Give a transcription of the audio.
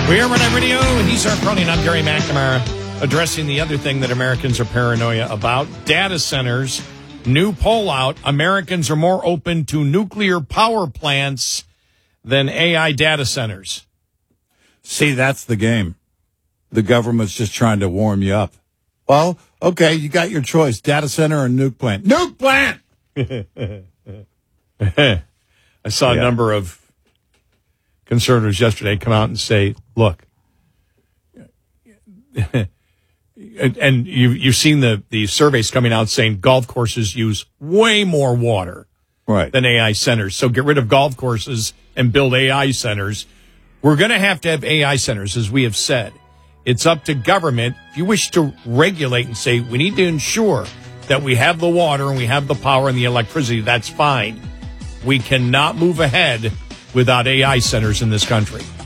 We are Red Eye Radio. He's our Cronin. I'm Gary McNamara, addressing the other thing that Americans are paranoia about, data centers. New poll out, Americans are more open to nuclear power plants than AI data centers. See, that's the game. The government's just trying to warm you up. Well, okay, you got your choice, data center or nuke plant. Nuke plant! I saw a number of conservatives yesterday come out and say, look, and you've seen the surveys coming out saying golf courses use way more water than AI centers. So get rid of golf courses and build AI centers. We're going to have AI centers, as we have said. It's up to government. If you wish to regulate and say we need to ensure that we have the water and we have the power and the electricity, that's fine. We cannot move ahead without AI centers in this country.